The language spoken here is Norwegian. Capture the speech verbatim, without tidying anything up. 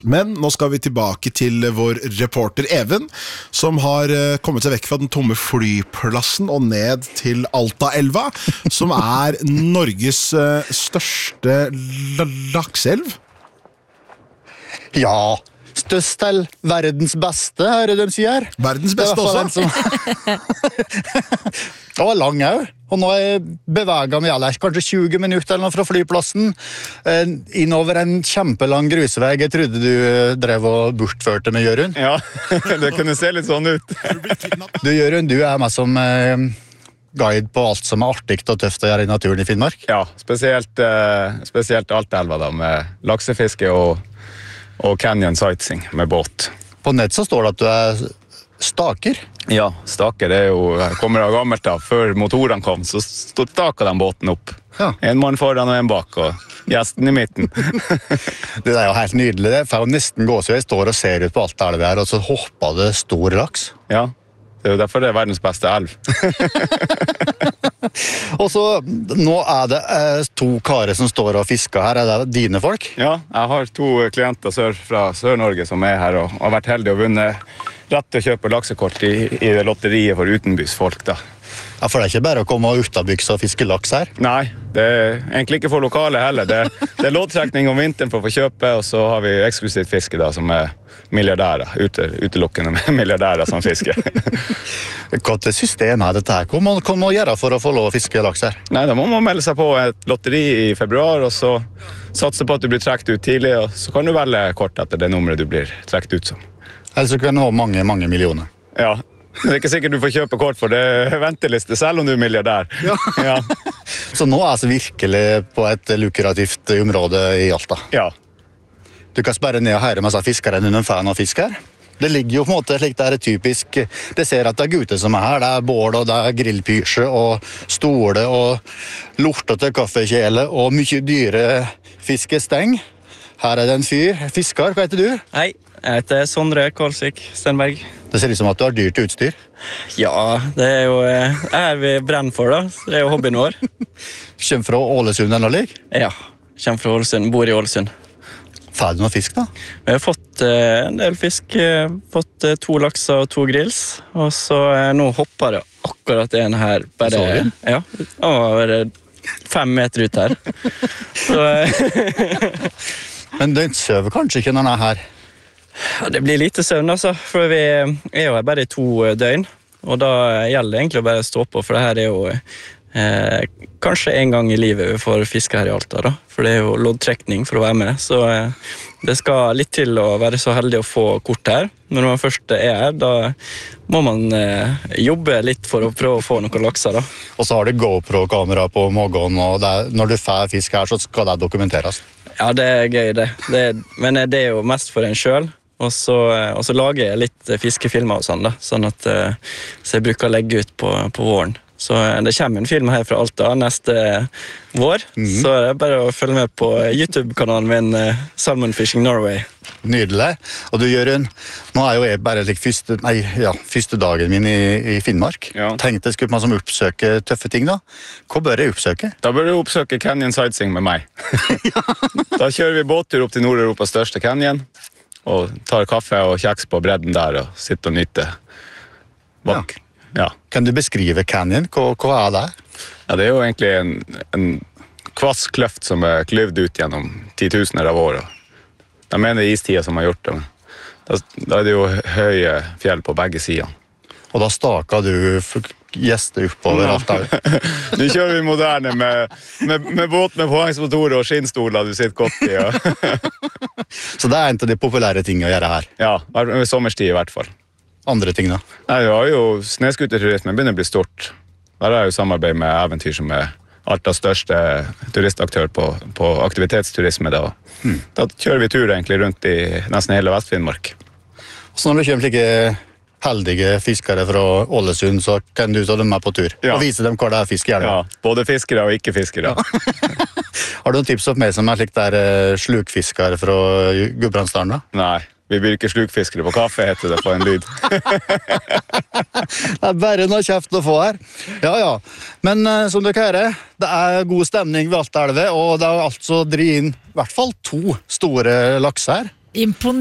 Men nå skal vi tilbake til vår reporter Even, som har kommet seg vekk fra den tomme flyplassen og ned til Altaelva, som er Norges største lakseelv. Ja, størst til verdens beste, er det de sier. Verdens beste også. Det var lang jau, og nå har jeg beveget meg aller, kanskje tjue minutter eller noe fra flyplassen, eh, innover en kjempelang grusvei. Jeg trodde du drev og bortførte med Jørund. Ja, det kunne se litt sånn ut. Du Jørund, du er med som eh, guide på alt som er artigt og tøft å gjøre i naturen i Finnmark. Ja, spesielt, eh, spesielt Altaelva da, med laksefiske og, og canyon sightseeing med båt. På nett så står det at du er staker. Ja, staker, det er jo, kommer av gammelt da, før motorene kom, så stod staket den båten opp. Ja. En mann foran og en bak, og gjesten i midten. Det er jo helt nydelig, det. For jeg nesten gå så jeg står og ser ut på alt elv her, og så hopper det stor laks. Ja, det er jo derfor det er verdens beste elv. Og så, nå er det eh, to karer som står og fisker her. Er det dine folk? Ja, jeg har to klienter sør fra Sør-Norge som er her, og har vært heldige å vunne rett til å kjøpe laksekort i, i det lotteriet for utenbysfolk da. Ja, for det er ikke bare å komme ut av byksa og fiske laks her. Nei, det er egentlig ikke for lokale heller. Det, det er loddtrekning om vinteren for å få kjøpe, og så har vi eksklusivt fiske da, som er milliardærer, ute, utelukkende med milliardærer som fisker. Hva til system er dette her? Hva må man gjøre for å få lov å fiske laks her? Nei, da må man melde seg på et lotteri i februar, og så satse på at du blir trekt ut tidlig, og så kan du velge kort etter det nummeret du blir trekt ut som. Eller så kan det være mange, mange millioner. Ja, det er ikke sikkert du får kjøpe kort for det venteliste, selv om du er milliardær. Ja. Ja. Så nå er altså virkelig på et lukrativt område i Alta. Ja. Du kan sperre ned og høre med seg fiskeren under fan og fisk her. Det ligger jo på en måte slik det er typisk. Det ser at det er gutter som er her. Det er bål, og det er grillpysje, og stole, og lortete kaffekjele, og mye dyre fiskesteng. Her er det en fyr. Fiskar, hva heter du? Hei, jeg heter Sondre Karlsvik Stenberg. Det ser ut som at du har dyrt utstyr. Ja, det er jo eh, er vi brenner for da. Det er jo hobbyen vår. Kjem fra Ålesund eller lik? Ja, kommer fra Ålesund, bor i Ålesund. Får du noe fisk da? Vi har fått eh, en del fisk, eh, fått eh, to lakser og to grills, og så eh, nå hopper det akkurat en her. Bare, Så du? ja, det var bare fem meter ut her. Så, eh, Men den søver kanskje ikke når den er her? Ja, det blir lite søvn, altså, for vi er jo her bare i to døgn, og da gjelder det egentlig å bare stå på, for det her er jo eh, kanskje en gang i livet vi får fiske her i Alta, da, for det er jo loddtrekning for å være med, så eh, det skal litt til å være så heldig å få kort her. Når man først er her, da må man eh, jobbe litt for å prøve å få noen lakser, da. Og så har du GoPro-kamera på magen, og det er, når du får fisk her, så skal det dokumenteres. Ja, det er gøy, det. det er, men det er jo mest for en selv. Og så, og så lager jeg litt fiskefilmer og sånn, da, sånn at så jeg bruker å legge ut på, på våren. Så det kommer en film her fra Alta neste vår, mm. så det er bare å følge med på YouTube-kanalen min Salmon Fishing Norway. Nydelig. Og du, Jørund, nå er jo jeg bare like, første, nei, ja, første dagen min i, i Finnmark. Ja. Tenkte jeg skulle man som oppsøke tøffe ting da. Hva bør jeg oppsøke? Da bør du oppsøke Canyon Sightseeing med meg. Da kjører vi båttur opp til Nord-Europas største canyon, og tar kaffe og kjeks på bredden der og sitter og nyter bak. Ja. Ja. Kan du beskrive canyon? Hva, hva er det? Ja, det er jo egentlig en, en kvass kløft som er klyvd ut gjennom titusener av år. De mener det er istida som har gjort det. Da, da er det jo høye fjell på begge sider. Og da staker du gjester oppover ja. alt der. Nu kjører vi moderne med, med, med båt med påhengsmotorer og skinnstoler du sitter godt i. Ja. Så det er en av de populære tingene å gjøre her? Ja, ved sommerstid i hvert fall. Andre ting da? Nei, vi har jo sneskuterturismen begynner å bli stort. Der er jo samarbeid med Eventyr som er Altas største turistaktør på, på aktivitetsturisme. Da. Hmm. Da kjører vi tur egentlig rundt i nesten hele Vest-Finnmark. Så når du kommer slike heldige fiskere fra Ålesund, så kan du ta dem med på tur ja. Og vise dem hva det er fisk gjerne. Ja, både fiskere og ikke-fiskere. Ja. Har du noen tips opp med som er slik der slukfiskere fra Gudbrandsdalen da? Nei. Vi blir ikke slukfiskere på kaffe, heter det på en lyd. Det er bare noe kjeft å få her. Ja, ja. Men uh, som dere hører, det er god stemning ved Altaelva, og det er altså drivet inn i hvert fall to store lakser her. Imponerende.